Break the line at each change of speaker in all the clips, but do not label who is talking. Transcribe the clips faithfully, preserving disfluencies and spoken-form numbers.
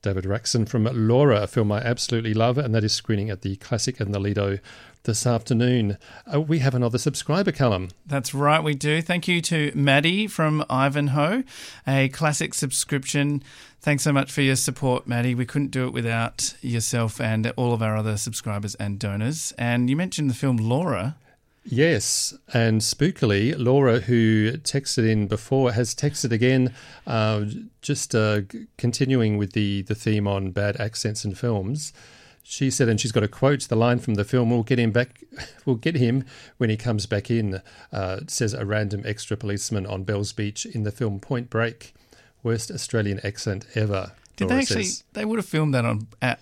David Raxon from Laura, a film I absolutely love, and that is screening at the Classic in the Lido this afternoon. Uh, we have another subscriber, Callum.
That's right, we do. Thank you to Maddie from Ivanhoe, a classic subscription. Thanks so much for your support, Maddie. We couldn't do it without yourself and all of our other subscribers and donors. And you mentioned the film Laura.
Yes, and spookily, Laura, who texted in before, has texted again, uh, just uh, continuing with the, the theme on bad accents in films. She said, and she's got a quote, the line from the film, we'll get him back, we'll get him when he comes back in, uh, says a random extra policeman on Bells Beach in the film Point Break. Worst Australian accent ever.
Did
Laura
they actually,
says. They
would have filmed that on at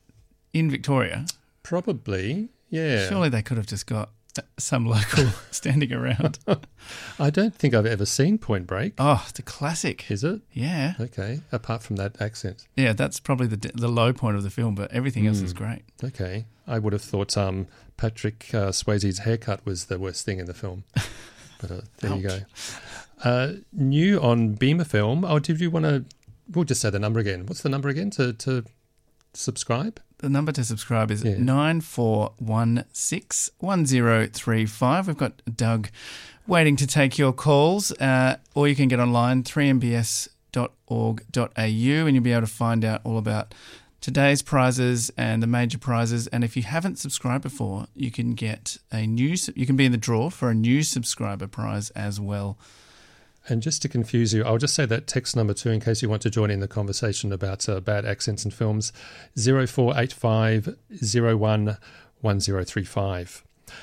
in Victoria?
Probably, yeah.
Surely they could have just got some local standing around.
I don't think I've ever seen Point Break.
Oh, it's a classic.
Is it?
Yeah.
Okay, apart from that accent.
Yeah, that's probably the the low point of the film, but everything else
mm.
is great.
Okay. I would have thought um, Patrick uh, Swayze's haircut was the worst thing in the film. But uh, there
Ouch.
you go. Uh, new on Beamer Film. Oh, did you want to... We'll just say the number again. What's the number again to, to subscribe?
The number to subscribe is
yeah.
nine four one six one zero three five. We've got Doug waiting to take your calls, uh, or you can get online, three m b s dot org dot a u, and you'll be able to find out all about today's prizes and the major prizes. And if you haven't subscribed before, you can get a new, you can be in the draw for a new subscriber prize as well.
And just to confuse you, I'll just say that text number too in case you want to join in the conversation about uh, bad accents in films, zero four eight five zero one one zero three five.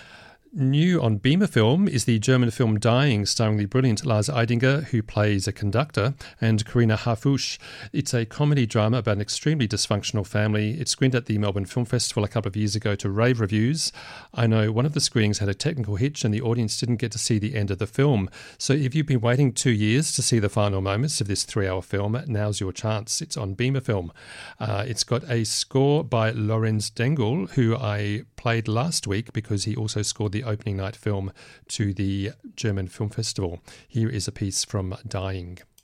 New on Beamer Film is the German film Dying, starring the brilliant Lars Eidinger, who plays a conductor, and Karina Harfouch. It's a comedy drama about an extremely dysfunctional family. It screened at the Melbourne Film Festival a couple of years ago to rave reviews. I know one of the screenings had a technical hitch and the audience didn't get to see the end of the film. So if you've been waiting two years to see the final moments of this three-hour film, now's your chance. It's on Beamer Film. Uh, it's got a score by Lorenz Dengel, who I played last week because he also scored the opening night film to the German Film Festival. Here is a piece from Dying.